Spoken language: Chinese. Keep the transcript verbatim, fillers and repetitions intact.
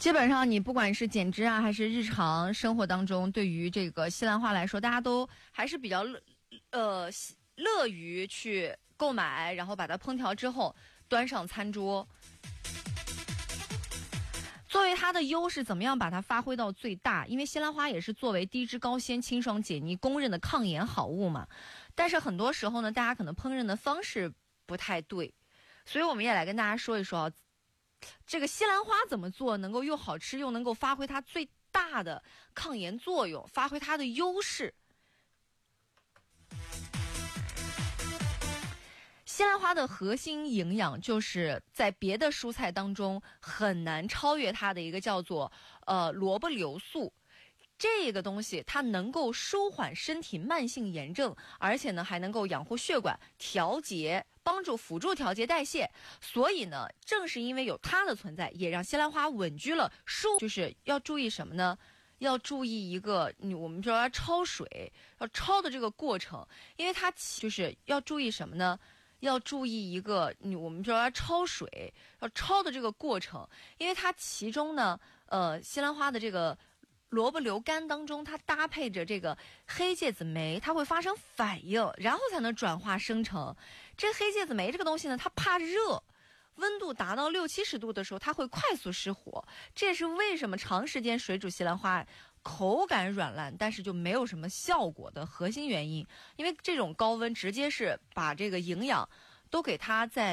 基本上你不管是减脂啊，还是日常生活当中，对于这个西兰花来说，大家都还是比较乐呃乐于去购买，然后把它烹调之后端上餐桌。作为它的优势，怎么样把它发挥到最大？因为西兰花也是作为低脂高纤清爽解腻公认的抗炎好物嘛。但是很多时候呢，大家可能烹饪的方式不太对，所以我们也来跟大家说一说啊，这个西兰花怎么做能够又好吃又能够发挥它最大的抗炎作用，发挥它的优势。西兰花的核心营养就是在别的蔬菜当中很难超越它的一个叫做呃萝卜硫素。这个东西它能够舒缓身体慢性炎症，而且呢还能够养护血管、调节，帮助辅助调节代谢。所以呢，正是因为有它的存在，也让西兰花稳居了舒。就是要注意什么呢？要注意一个，你我们说要焯水，要焯的这个过程，因为它就是要注意什么呢？要注意一个，你我们说要焯水，要焯的这个过程，因为它其中呢，呃，西兰花的这个萝卜硫苷当中，它搭配着这个黑芥子酶，它会发生反应，然后才能转化生成。这黑芥子酶这个东西呢，它怕热。温度达到六七十度的时候，它会快速失火。这也是为什么长时间水煮西兰花口感软烂，但是就没有什么效果的核心原因。因为这种高温直接是把这个营养都给它在